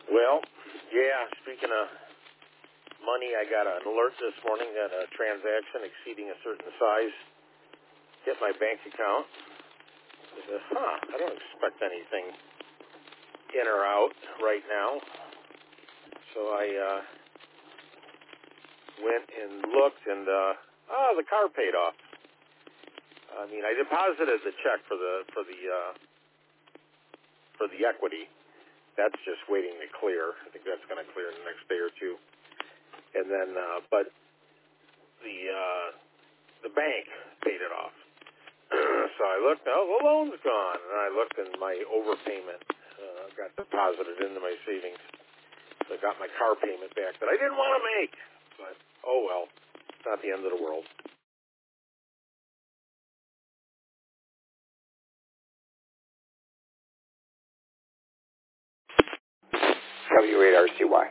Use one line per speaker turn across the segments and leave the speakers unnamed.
Well, yeah, speaking of money, I got an alert this morning that a transaction exceeding a certain size hit my bank account. I said, I don't expect anything in or out right now. So I went and looked, and the car paid off. I mean, I deposited the check for the equity. That's just waiting to clear. I think that's going to clear in the next day or two. And then, but the bank paid it off. So I looked, the loan's gone. And I looked, and my overpayment got deposited into my savings. So I got my car payment back that I didn't want to make. But, oh well, it's not the end of the world.
W8RCY.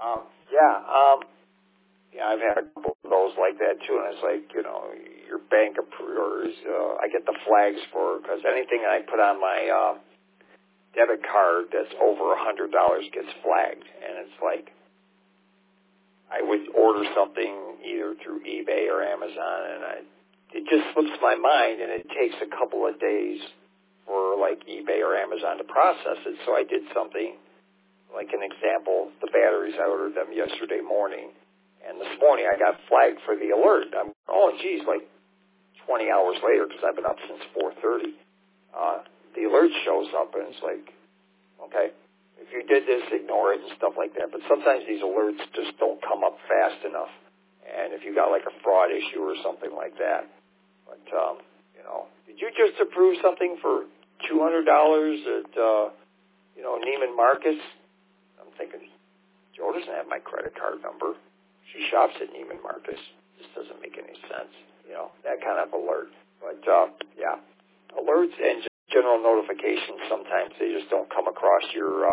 Yeah, I've had a couple of those like that too, and it's like, your bank approvers, I get the flags for, because anything I put on my debit card that's over $100 gets flagged, and it's like, I would order something either through eBay or Amazon, and it just slips my mind, and it takes a couple of days for like eBay or Amazon to process it, so I did something, like an example, the batteries, I ordered them yesterday morning, and this morning I got flagged for the alert. Like 20 hours later, because I've been up since 4:30. The alert shows up, and it's like, okay, if you did this, ignore it and stuff like that. But sometimes these alerts just don't come up fast enough. And if you got like a fraud issue or something like that. But, did you just approve something for $200 at, Neiman Marcus? I'm thinking, Joe doesn't have my credit card number. She shops at Neiman Marcus. This doesn't make any sense. That kind of alert. But, alerts and just general notifications, sometimes they just don't come across your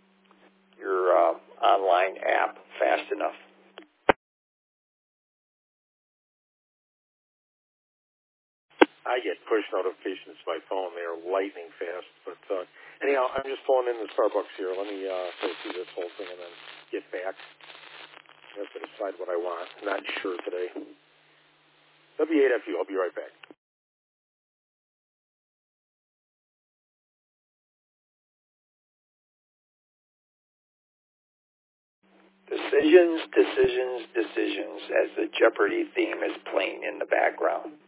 online app fast enough.
I get push notifications to my phone. They're lightning fast. But anyhow, I'm just pulling in the Starbucks here. Let me go through this whole thing and then get back. I have to decide what I want. Not sure today. W8FU. I'll be right back.
Decisions, decisions, decisions, as the Jeopardy theme is playing in the background.